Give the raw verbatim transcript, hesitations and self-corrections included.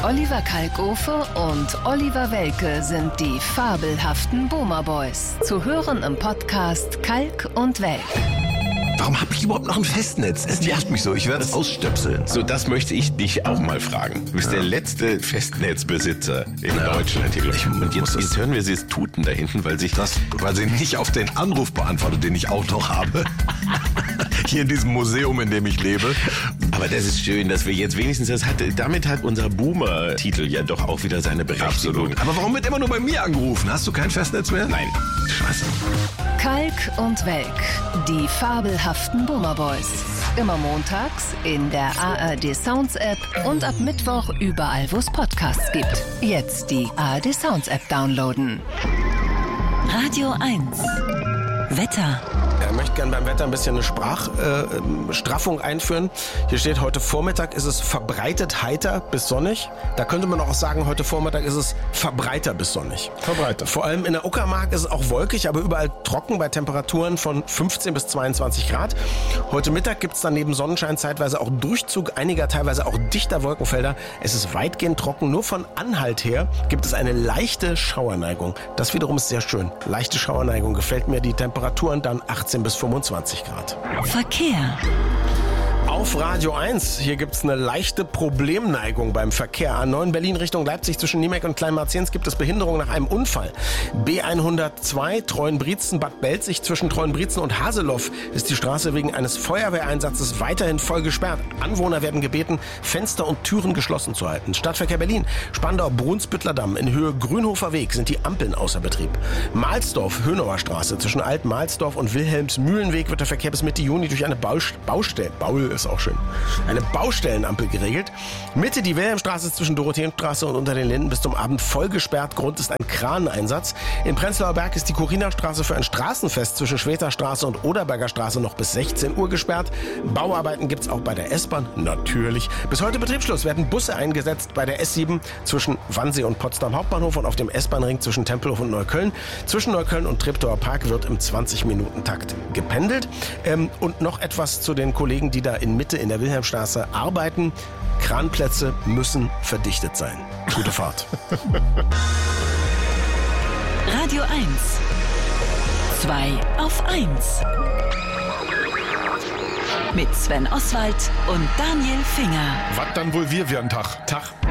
Oliver Kalkofe und Oliver Welke sind die fabelhaften Boomer Boys. Zu hören im Podcast Kalk und Welk. Warum habe ich überhaupt noch ein Festnetz? Es nervt mich so, ich werde es ausstöpseln. So, das möchte ich dich auch mal fragen. Du bist ja. der letzte Festnetzbesitzer in ja. Deutschland. Hier. Ich, und jetzt, jetzt hören wir sie es tuten da hinten, weil sich das, weil sie nicht auf den Anruf beantwortet, den ich auch noch habe. Hier in diesem Museum, in dem ich lebe. Aber das ist schön, dass wir jetzt wenigstens das hat. Damit hat unser Boomer-Titel ja doch auch wieder seine Berechtigung. Absolut. Aber warum wird immer nur bei mir angerufen? Hast du kein Festnetz mehr? Nein. Scheiße. Kalk und Welk, die fabelhaften Boomer Boys. Immer montags in der A R D Sounds App und ab Mittwoch überall, wo es Podcasts gibt. Jetzt die A R D Sounds App downloaden. Radio eins. Wetter. Er möchte gerne beim Wetter ein bisschen eine Sprachstraffung äh, einführen. Hier steht, heute Vormittag ist es verbreitet heiter bis sonnig. Da könnte man auch sagen, heute Vormittag ist es verbreiter bis sonnig. Verbreiter. Vor allem in der Uckermark ist es auch wolkig, aber überall trocken bei Temperaturen von fünfzehn bis zweiundzwanzig Grad. Heute Mittag gibt es dann neben Sonnenschein zeitweise auch Durchzug einiger, teilweise auch dichter Wolkenfelder. Es ist weitgehend trocken. Nur von Anhalt her gibt es eine leichte Schauerneigung. Das wiederum ist sehr schön. Leichte Schauerneigung gefällt mir. Die Temperaturen dann achtzehn bis fünfundzwanzig Grad. Verkehr. Auf Radio eins, hier gibt es eine leichte Problemneigung beim Verkehr. A neun Berlin Richtung Leipzig zwischen Niemek und Kleinmarzienz gibt es Behinderung nach einem Unfall. B hundertzwei Treuenbrietzen Bad Belzig zwischen Treuenbrietzen und Haseloff ist die Straße wegen eines Feuerwehreinsatzes weiterhin voll gesperrt. Anwohner werden gebeten, Fenster und Türen geschlossen zu halten. Stadtverkehr Berlin, Spandau-Brunsbüttler Damm in Höhe Grünhofer Weg sind die Ampeln außer Betrieb. Mahlsdorf, Höhnauer Straße zwischen Alt-Mahlsdorf und Wilhelms-Mühlenweg wird der Verkehr bis Mitte Juni durch eine Baust- Baustelle, Baul ist auch schön, eine Baustellenampel geregelt. Mitte die Wilhelmstraße zwischen Dorotheenstraße und unter den Linden bis zum Abend voll gesperrt. Grund ist ein Kraneinsatz. In Prenzlauer Berg ist die Corina-Straße für ein Straßenfest zwischen Schweterstraße und Oderberger Straße noch bis sechzehn Uhr gesperrt. Bauarbeiten gibt es auch bei der S-Bahn, natürlich. Bis heute Betriebsschluss werden Busse eingesetzt bei der S sieben zwischen Wannsee und Potsdam Hauptbahnhof und auf dem S-Bahn-Ring zwischen Tempelhof und Neukölln. Zwischen Neukölln und Treptower Park wird im zwanzig-Minuten-Takt gependelt. Ähm, und noch etwas zu den Kollegen, die da in Mitte in der Wilhelmstraße arbeiten. Kranplätze müssen verdichtet sein. Gute Fahrt. Radio eins. zwei auf eins. Mit Sven Oswald und Daniel Finger. Was dann wohl wir werden Tag? Tag.